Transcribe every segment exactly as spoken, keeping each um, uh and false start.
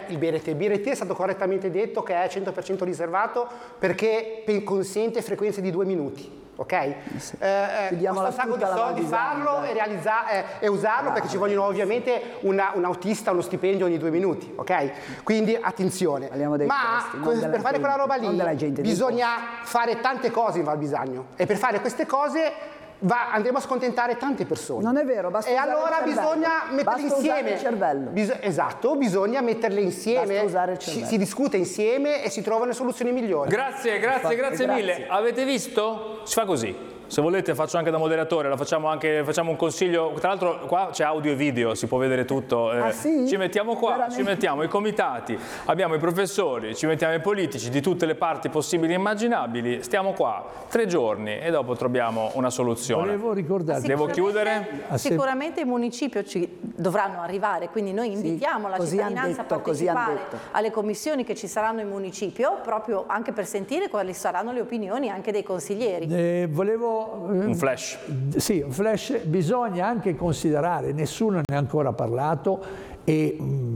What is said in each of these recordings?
il B R T. Il B R T è stato correttamente detto che è cento per cento riservato perché consente frequenze di due minuti. Ok? Sì. Eh, costa un sacco di soldi farlo e, eh, e usarlo, ah, perché ci vogliono ovviamente una, un autista, uno stipendio ogni due minuti, ok? Quindi attenzione. Ma costi, per fare gente, quella roba lì bisogna fare tante cose in Val Bisagno, e per fare queste cose Va, andremo a scontentare tante persone. Non è vero, basta e allora bisogna metterle basta insieme. Il cervello. Bis esatto, bisogna metterle insieme, usare il si, si discute insieme e si trovano soluzioni migliori. Grazie, grazie, grazie, grazie mille. Avete visto? Si fa così. Se volete faccio anche da moderatore, la facciamo anche, facciamo un consiglio, tra l'altro qua c'è audio e video, si può vedere tutto, eh, ah, sì? Ci mettiamo qua, Veramente? ci mettiamo i comitati, abbiamo i professori, ci mettiamo i politici di tutte le parti possibili e immaginabili, stiamo qua tre giorni e dopo troviamo una soluzione. Volevo ricordare, devo chiudere? Sicuramente i municipi ci dovranno arrivare, quindi noi invitiamo sì, la cittadinanza detto, a partecipare alle commissioni che ci saranno in municipio, proprio anche per sentire quali saranno le opinioni anche dei consiglieri. Eh, volevo Un flash. Sì, un flash. Bisogna anche considerare, nessuno ne ha ancora parlato, e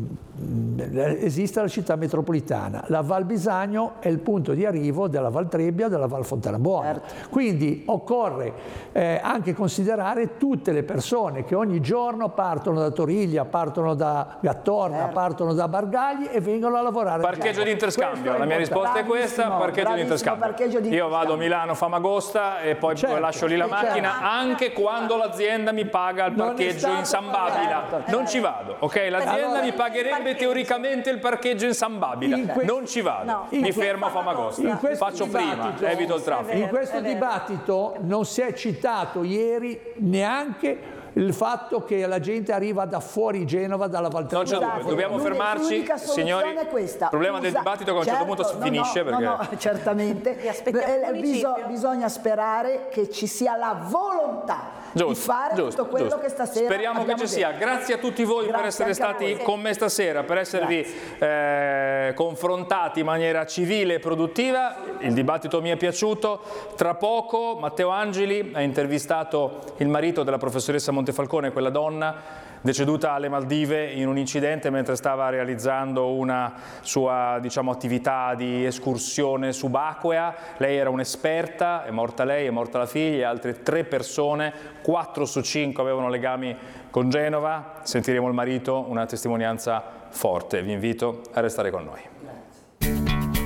mh, esiste la città metropolitana. La Val Bisagno è il punto di arrivo della Val Trebbia e della Val Fontanabuona. Certo. Quindi occorre eh, anche considerare tutte le persone che ogni giorno partono da Toriglia, partono da Gattorna, certo. partono da Bargagli e vengono a lavorare. Parcheggio di interscambio, la mia risposta è questa, parcheggio di interscambio. Parcheggio di Io vado a Milano, Famagosta e poi certo, lascio lì la macchina certo. anche quando l'azienda mi paga il parcheggio in San Babila. Certo. Non ci vado, ok? L'azienda allora, mi pagherebbe teoricamente il parcheggio in San Babila, non ci vado, no. mi fermo a Famagosta, faccio prima, evito il traffico. In questo dibattito non si è citato ieri neanche il fatto che la gente arriva da fuori Genova, dalla Val Trebbia. Non c'è dubbio, dobbiamo fermarci, signori, il problema del dibattito è che a un certo punto si finisce. No, perché... no, no, certamente, Bisog bisogna sperare che ci sia la volontà giusto, di fare giusto, tutto quello giusto. che stasera speriamo che ci sia. detto. Grazie a tutti voi Grazie per essere stati con me stasera, per esservi eh, confrontati in maniera civile e produttiva. Il dibattito mi è piaciuto. Tra poco Matteo Angeli ha intervistato il marito della professoressa Montefalcone, quella donna deceduta alle Maldive in un incidente mentre stava realizzando una sua, diciamo, attività di escursione subacquea. Lei era un'esperta, è morta lei, è morta la figlia e altre tre persone, quattro su cinque avevano legami con Genova. Sentiremo il marito, una testimonianza forte. Vi invito a restare con noi.